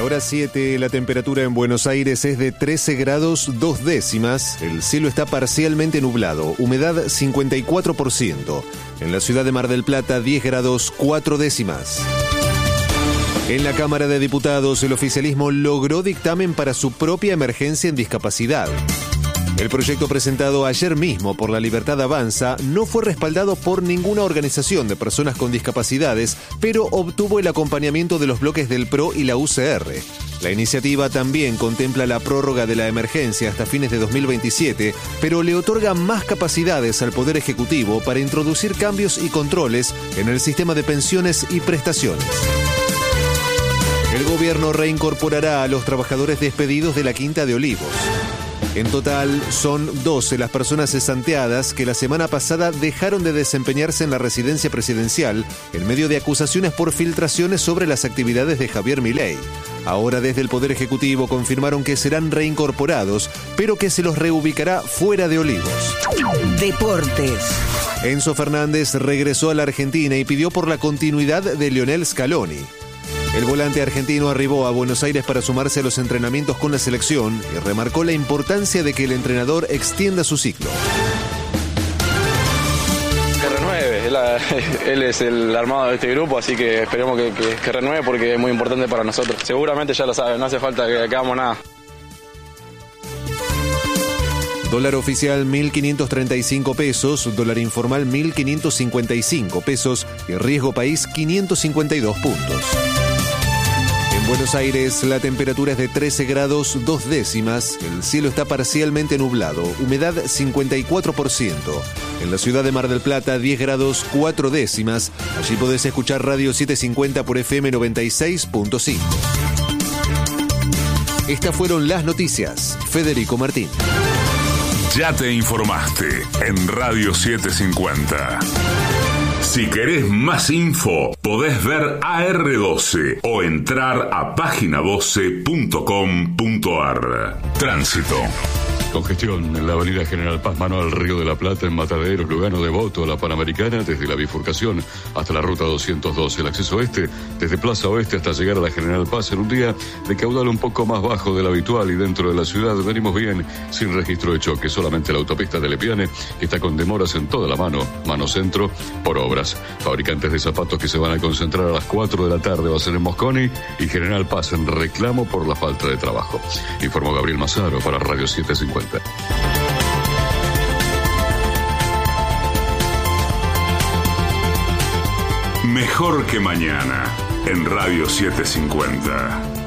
hora 7, la temperatura en Buenos Aires es de 13 grados 2 décimas. El cielo está parcialmente nublado, humedad 54%. En la ciudad de Mar del Plata, 10 grados 4 décimas. En la Cámara de Diputados, el oficialismo logró dictamen para su propia emergencia en discapacidad. El proyecto presentado ayer mismo por La Libertad Avanza no fue respaldado por ninguna organización de personas con discapacidades, pero obtuvo el acompañamiento de los bloques del PRO y la UCR. La iniciativa también contempla la prórroga de la emergencia hasta fines de 2027, pero le otorga más capacidades al Poder Ejecutivo para introducir cambios y controles en el sistema de pensiones y prestaciones. El gobierno reincorporará a los trabajadores despedidos de la Quinta de Olivos. En total, son 12 las personas cesanteadas que la semana pasada dejaron de desempeñarse en la residencia presidencial en medio de acusaciones por filtraciones sobre las actividades de Javier Milei. Ahora desde el Poder Ejecutivo confirmaron que serán reincorporados, pero que se los reubicará fuera de Olivos. Deportes. Enzo Fernández regresó a la Argentina y pidió por la continuidad de Lionel Scaloni. El volante argentino arribó a Buenos Aires para sumarse a los entrenamientos con la selección y remarcó la importancia de que el entrenador extienda su ciclo. Que renueve, él es el armado de este grupo, así que esperemos que renueve porque es muy importante para nosotros. Seguramente ya lo saben, no hace falta que hagamos nada. Dólar oficial 1.535 pesos, dólar informal 1.555 pesos y riesgo país 552 puntos. En Buenos Aires la temperatura es de 13 grados 2 décimas, el cielo está parcialmente nublado, humedad 54%. En la ciudad de Mar del Plata 10 grados 4 décimas, allí podés escuchar Radio 750 por FM 96.5. Estas fueron las noticias. Federico Martín. Ya te informaste en Radio 750. Si querés más info, podés ver AR12 o entrar a página12.com.ar. Tránsito. Congestión en la avenida General Paz, mano al Río de la Plata, en Mataderos, Lugano, Devoto, la Panamericana, desde la bifurcación hasta la ruta 212. El acceso este, desde Plaza Oeste hasta llegar a la General Paz, en un día de caudal un poco más bajo de lo habitual y dentro de la ciudad venimos bien, sin registro de choque. Solamente la autopista de Lepiane está con demoras en toda la mano centro, por obras. Fabricantes de zapatos que se van a concentrar a las 4 de la tarde va a ser en Mosconi y General Paz en reclamo por la falta de trabajo. Informó Gabriel Mazaro para Radio 750. Mejor que mañana en Radio 750.